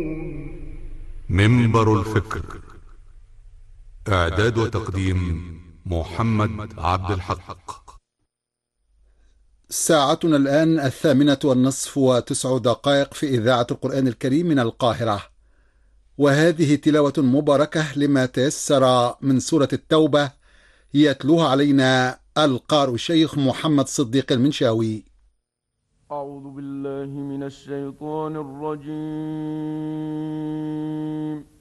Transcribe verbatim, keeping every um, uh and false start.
منبر الفكر. إعداد وتقديم محمد عبد الحق. ساعتنا الآن الثامنة والنصف وتسع دقائق في إذاعة القرآن الكريم من القاهرة، وهذه تلاوة مباركة لما تيسر من سورة التوبة، يتلوها علينا القارئ الشيخ محمد صديق المنشاوي. أعوذ بالله من الشيطان الرجيم.